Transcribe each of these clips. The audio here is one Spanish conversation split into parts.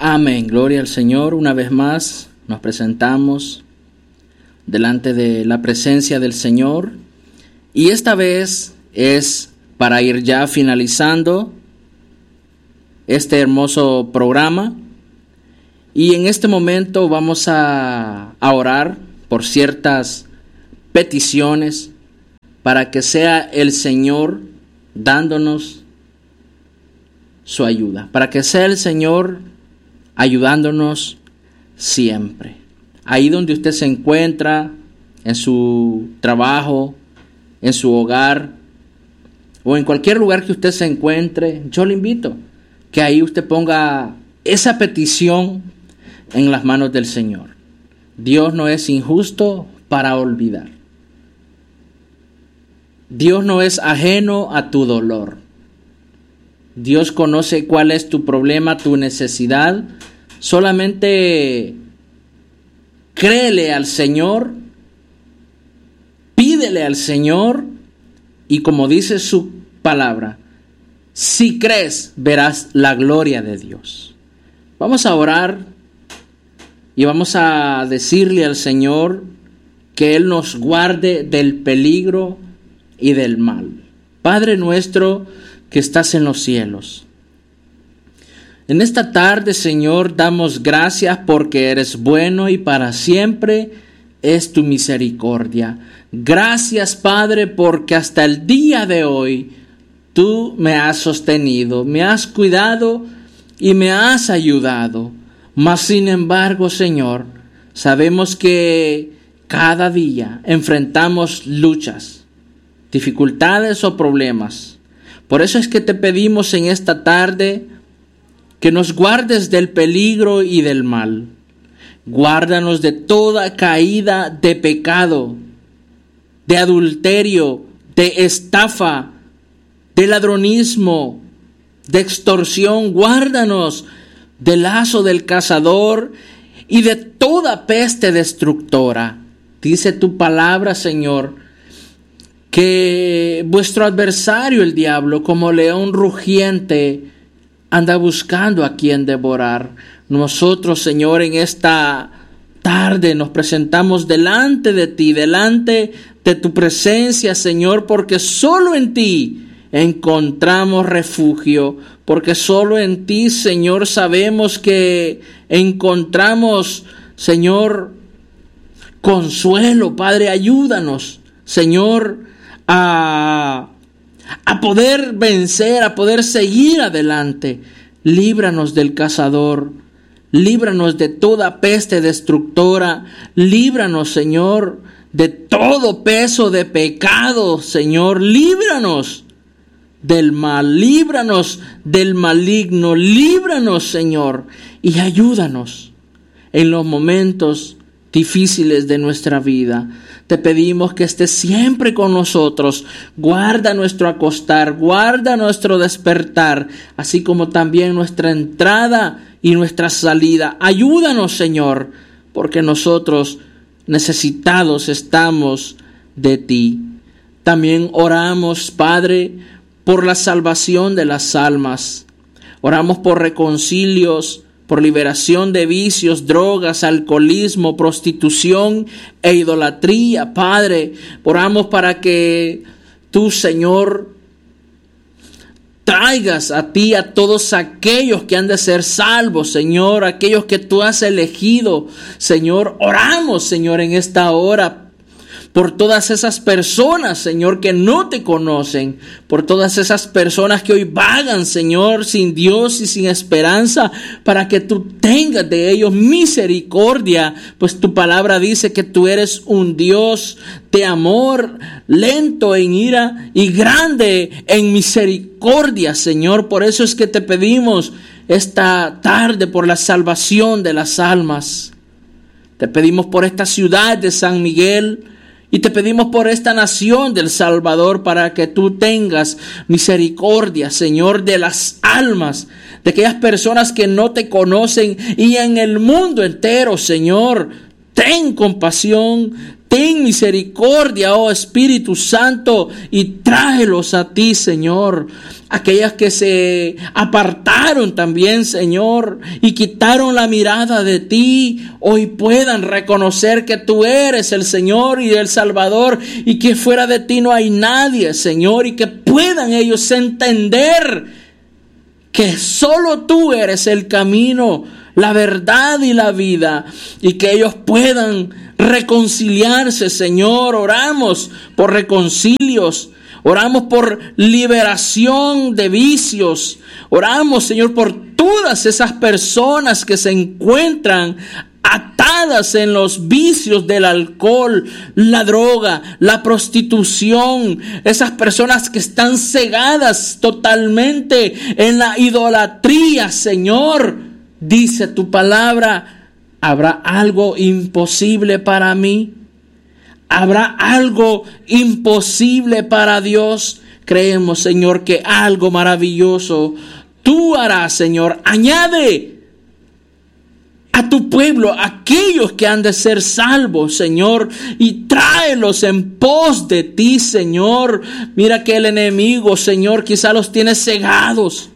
Amén, gloria al Señor. Una vez más nos presentamos delante de la presencia del Señor y esta vez es para ir ya finalizando este hermoso programa y en este momento vamos a orar por ciertas peticiones para que sea el Señor dándonos su ayuda, para que sea el Señor ayudándonos siempre. Ahí donde usted se encuentra, en su trabajo, en su hogar o en cualquier lugar que usted se encuentre, yo le invito que ahí usted ponga esa petición en las manos del Señor. Dios no es injusto para olvidar. Dios no es ajeno a tu dolor. Dios conoce cuál es tu problema, tu necesidad. Solamente créele al Señor, pídele al Señor y como dice su palabra, si crees verás la gloria de Dios. Vamos a orar y vamos a decirle al Señor que Él nos guarde del peligro y del mal. Padre nuestro que estás en los cielos, en esta tarde, Señor, damos gracias porque eres bueno y para siempre es tu misericordia. Gracias, Padre, porque hasta el día de hoy tú me has sostenido, me has cuidado y me has ayudado. Mas, sin embargo, Señor, sabemos que cada día enfrentamos luchas, dificultades o problemas. Por eso es que te pedimos en esta tarde que nos guardes del peligro y del mal. Guárdanos de toda caída de pecado, de adulterio, de estafa, de ladronismo, de extorsión. Guárdanos del lazo del cazador y de toda peste destructora. Dice tu palabra, Señor, que vuestro adversario, el diablo, como león rugiente, anda buscando a quien devorar. Nosotros, Señor, en esta tarde nos presentamos delante de ti, delante de tu presencia, Señor, porque solo en ti encontramos refugio, porque solo en ti, Señor, sabemos que encontramos, Señor, consuelo. Padre, ayúdanos, Señor, a poder vencer, a poder seguir adelante. Líbranos del cazador, líbranos de toda peste destructora, líbranos, Señor, de todo peso de pecado, Señor, líbranos del mal, líbranos del maligno, líbranos, Señor, y ayúdanos en los momentos difíciles de nuestra vida. Te pedimos que estés siempre con nosotros. Guarda nuestro acostar, guarda nuestro despertar, así como también nuestra entrada y nuestra salida. Ayúdanos, Señor, porque nosotros necesitados estamos de ti. También oramos, Padre, por la salvación de las almas. Oramos por reconcilios, por liberación de vicios, drogas, alcoholismo, prostitución e idolatría. Padre, oramos para que tú, Señor, traigas a ti a todos aquellos que han de ser salvos, Señor, aquellos que tú has elegido, Señor. Oramos, Señor, en esta hora por todas esas personas, Señor, que no te conocen, por todas esas personas que hoy vagan, Señor, sin Dios y sin esperanza, para que tú tengas de ellos misericordia, pues tu palabra dice que tú eres un Dios de amor, lento en ira y grande en misericordia, Señor. Por eso es que te pedimos esta tarde por la salvación de las almas. Te pedimos por esta ciudad de San Miguel, y te pedimos por esta nación del Salvador para que tú tengas misericordia, Señor, de las almas, de aquellas personas que no te conocen y en el mundo entero, Señor. Ten compasión, Ten misericordia, oh Espíritu Santo, y tráelos a ti, Señor. Aquellas que se apartaron también, Señor, y quitaron la mirada de ti, hoy puedan reconocer que tú eres el Señor y el Salvador, y que fuera de ti no hay nadie, Señor, y que puedan ellos entender que solo tú eres el camino, la verdad y la vida, y que ellos puedan reconciliarse, Señor. Oramos por reconcilios, oramos por liberación de vicios, oramos, Señor, por todas esas personas que se encuentran atadas en los vicios del alcohol, la droga, la prostitución, esas personas que están cegadas totalmente en la idolatría, Señor. Dice tu palabra, ¿habrá algo imposible para mí? ¿Habrá algo imposible para Dios? Creemos, Señor, que algo maravilloso tú harás, Señor. Añade a tu pueblo aquellos que han de ser salvos, Señor, y tráelos en pos de ti, Señor. Mira que el enemigo, Señor, quizá los tiene cegados,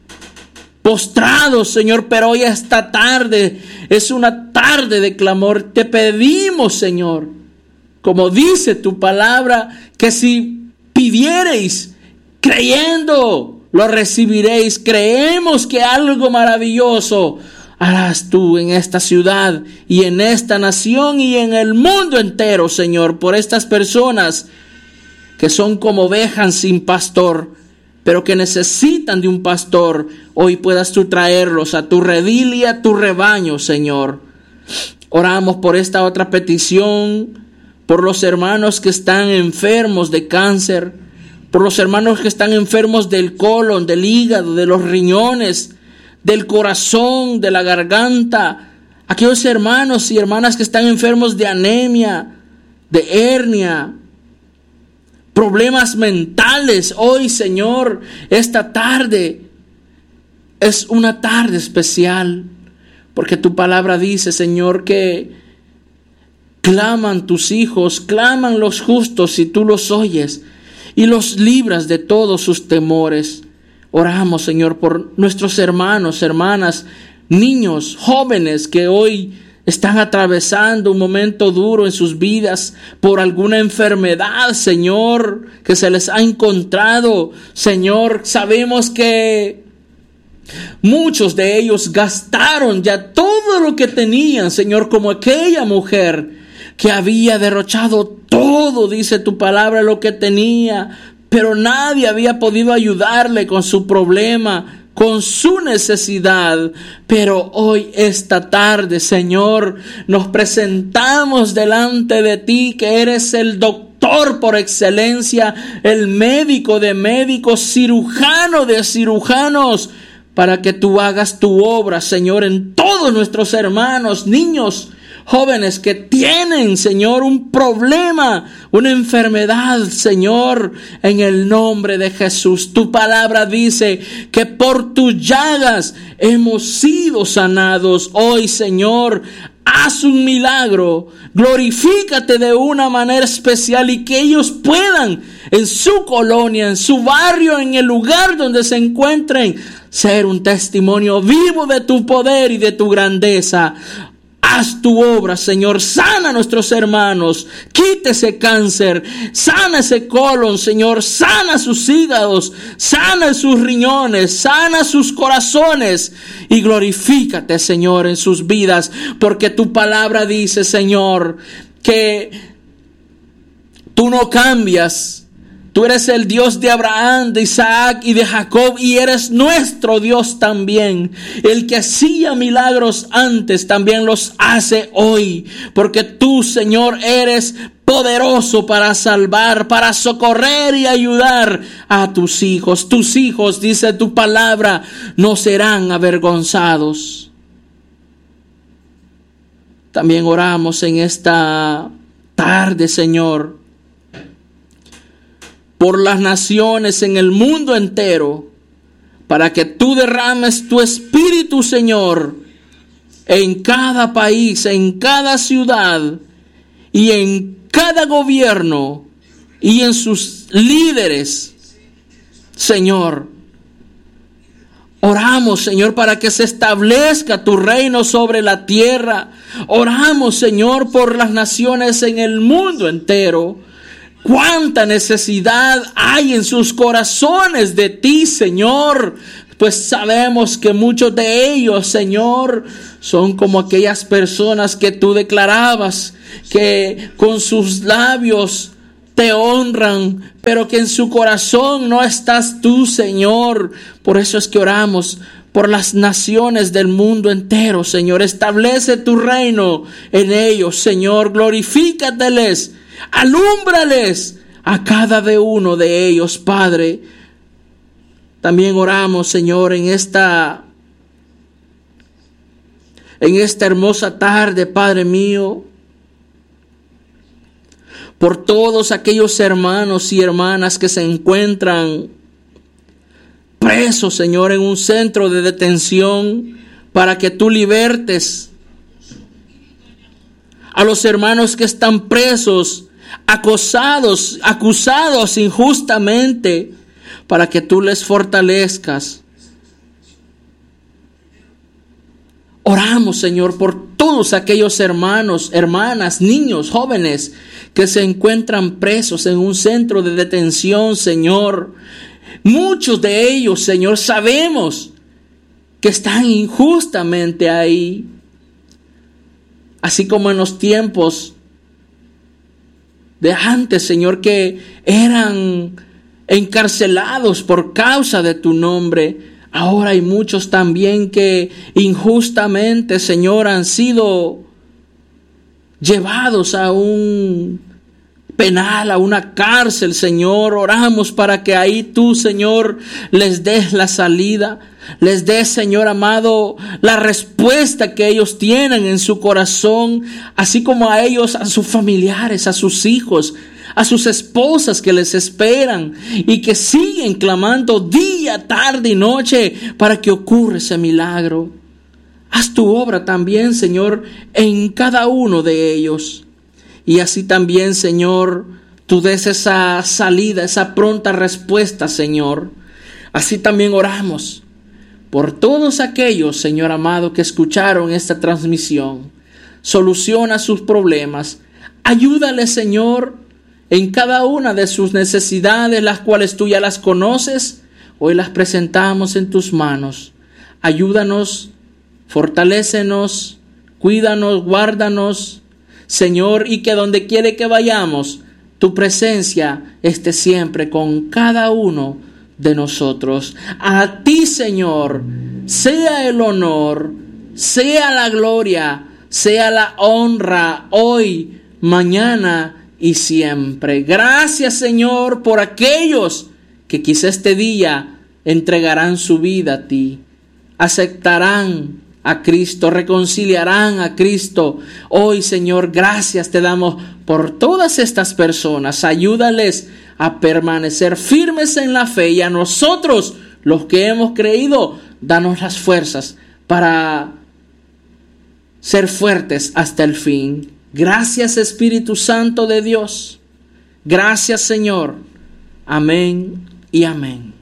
postrados, Señor, pero hoy esta tarde es una tarde de clamor. Te pedimos, Señor, como dice tu palabra, que si pidiereis creyendo, lo recibiréis. Creemos que algo maravilloso harás tú en esta ciudad y en esta nación y en el mundo entero, Señor, por estas personas que son como ovejas sin pastor, pero que necesitan de un pastor. Hoy puedas tú traerlos a tu redil y a tu rebaño, Señor. Oramos por esta otra petición, por los hermanos que están enfermos de cáncer, por los hermanos que están enfermos del colon, del hígado, de los riñones, del corazón, de la garganta. Aquellos hermanos y hermanas que están enfermos de anemia, de hernia, problemas mentales. Hoy, Señor, esta tarde es una tarde especial, porque tu palabra dice, Señor, que claman tus hijos, claman los justos y tú los oyes y los libras de todos sus temores. Oramos, Señor, por nuestros hermanos, hermanas, niños, jóvenes que hoy están atravesando un momento duro en sus vidas por alguna enfermedad, Señor, que se les ha encontrado. Señor, sabemos que muchos de ellos gastaron ya todo lo que tenían, Señor, como aquella mujer que había derrochado todo, dice tu palabra, lo que tenía, pero nadie había podido ayudarle con su problema, con su necesidad. Pero hoy, esta tarde, Señor, nos presentamos delante de ti, que eres el doctor por excelencia, el médico de médicos, cirujano de cirujanos, para que tú hagas tu obra, Señor, en todos nuestros hermanos, niños, jóvenes que tienen, Señor, un problema, una enfermedad, Señor, en el nombre de Jesús. Tu palabra dice que por tus llagas hemos sido sanados. Hoy, Señor, haz un milagro, glorifícate de una manera especial y que ellos puedan en su colonia, en su barrio, en el lugar donde se encuentren, ser un testimonio vivo de tu poder y de tu grandeza. Haz tu obra, Señor. Sana a nuestros hermanos. Quita ese cáncer. Sana ese colon, Señor. Sana sus hígados. Sana sus riñones. Sana sus corazones. Y glorifícate, Señor, en sus vidas. Porque tu palabra dice, Señor, que tú no cambias. Tú eres el Dios de Abraham, de Isaac y de Jacob, y eres nuestro Dios también. El que hacía milagros antes también los hace hoy, porque tú, Señor, eres poderoso para salvar, para socorrer y ayudar a tus hijos. Tus hijos, dice tu palabra, no serán avergonzados. También oramos en esta tarde, Señor, por las naciones en el mundo entero, para que tú derrames tu espíritu, Señor, en cada país, en cada ciudad, y en cada gobierno y en sus líderes, Señor. Oramos, Señor, para que se establezca tu reino sobre la tierra. Oramos, Señor, por las naciones en el mundo entero. Cuánta necesidad hay en sus corazones de ti, Señor. Pues sabemos que muchos de ellos, Señor, son como aquellas personas que tú declarabas, que con sus labios te honran, pero que en su corazón no estás tú, Señor. Por eso es que oramos por las naciones del mundo entero, Señor. Establece tu reino en ellos, Señor. Glorifícateles, alúmbrales a cada uno de ellos, Padre. También oramos, Señor, en esta hermosa tarde, Padre mío, por todos aquellos hermanos y hermanas que se encuentran presos, Señor, en un centro de detención, para que tú libertes a los hermanos que están presos, acusados injustamente, para que tú les fortalezcas. Oramos, Señor, por todos aquellos hermanos, hermanas, niños, jóvenes que se encuentran presos en un centro de detención, Señor. Muchos de ellos, Señor, sabemos que están injustamente ahí. Así como en los tiempos de antes, Señor, que eran encarcelados por causa de tu nombre. Ahora hay muchos también que injustamente, Señor, han sido llevados a un penal, a una cárcel, Señor. Oramos para que ahí tú, Señor, les des la salida, les des, Señor amado, la respuesta que ellos tienen en su corazón, así como a ellos, a sus familiares, a sus hijos, a sus esposas que les esperan y que siguen clamando día, tarde y noche para que ocurra ese milagro. Haz tu obra también, Señor, en cada uno de ellos. Y así también, Señor, tú des esa salida, esa pronta respuesta, Señor. Así también oramos por todos aquellos, Señor amado, que escucharon esta transmisión. Soluciona sus problemas. Ayúdale, Señor, en cada una de sus necesidades, las cuales tú ya las conoces. Hoy las presentamos en tus manos. Ayúdanos, fortalécenos, cuídanos, guárdanos, Señor, y que donde quiere que vayamos, tu presencia esté siempre con cada uno de nosotros. A ti, Señor, sea el honor, sea la gloria, sea la honra hoy, mañana y siempre. Gracias, Señor, por aquellos que quizá este día entregarán su vida a ti, aceptarán a Cristo, reconciliarán a Cristo. Hoy, Señor, gracias te damos por todas estas personas. Ayúdales a permanecer firmes en la fe, y a nosotros, los que hemos creído, danos las fuerzas para ser fuertes hasta el fin. Gracias, Espíritu Santo de Dios. Gracias, Señor. Amén y amén.